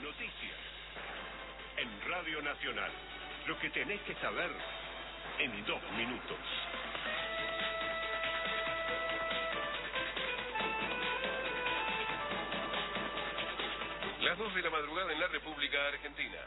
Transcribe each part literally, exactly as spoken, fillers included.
noticias. En Radio Nacional, lo que tenés que saber en dos minutos. Las dos de la madrugada en la República Argentina.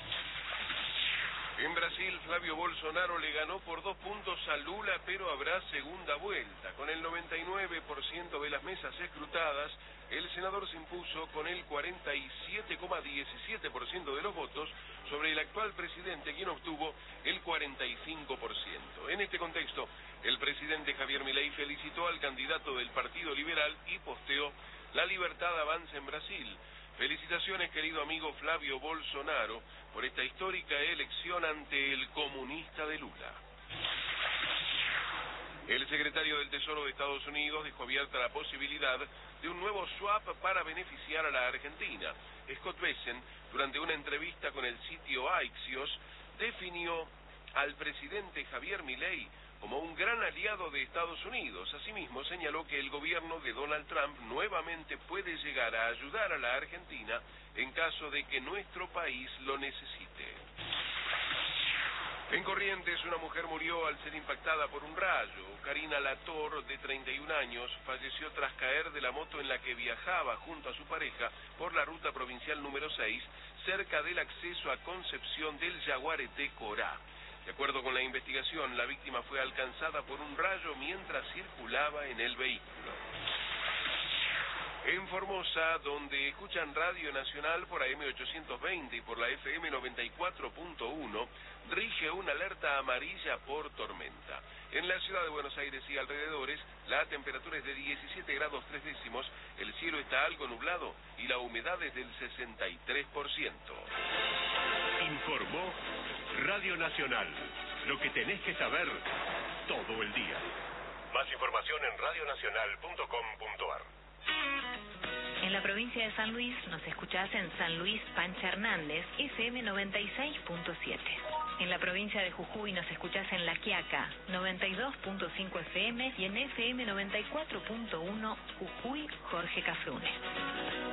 En Brasil, Flavio Bolsonaro le ganó por dos puntos a Lula, pero habrá segunda vuelta. Con el noventa y nueve por ciento de las mesas escrutadas, el senador se impuso con el cuarenta y siete coma diecisiete por ciento de los votos sobre el actual presidente, quien obtuvo el cuarenta y cinco por ciento. En este contexto, el presidente Javier Milei felicitó al candidato del Partido Liberal y posteó: "La libertad avanza en Brasil. Felicitaciones, querido amigo Flavio Bolsonaro, por esta histórica elección ante el comunista de Lula". El secretario del Tesoro de Estados Unidos dejó abierta la posibilidad de un nuevo swap para beneficiar a la Argentina. Scott Bessent, durante una entrevista con el sitio Axios, definió al presidente Javier Milei como un gran aliado de Estados Unidos. Asimismo, señaló que el gobierno de Donald Trump nuevamente puede llegar a ayudar a la Argentina en caso de que nuestro país lo necesite. En Corrientes, una mujer murió al ser impactada por un rayo. Karina Lator, de treinta y un años, falleció tras caer de la moto en la que viajaba junto a su pareja por la ruta provincial número seis, cerca del acceso a Concepción del Yaguareté, Corá. De acuerdo con la investigación, la víctima fue alcanzada por un rayo mientras circulaba en el vehículo. En Formosa, donde escuchan Radio Nacional por A M ochocientos veinte y por la F M noventa y cuatro punto uno, rige una alerta amarilla por tormenta. En la ciudad de Buenos Aires y alrededores, la temperatura es de diecisiete grados tres décimos, el cielo está algo nublado y la humedad es del sesenta y tres por ciento. Informó Radio Nacional, lo que tenés que saber todo el día. Más información en radio nacional punto com punto ar. En la provincia de San Luis nos escuchás en San Luis Pancha Hernández, F M noventa y seis punto siete. En la provincia de Jujuy nos escuchás en La Quiaca, noventa y dos punto cinco F M, y en F M noventa y cuatro punto uno Jujuy, Jorge Cafrune.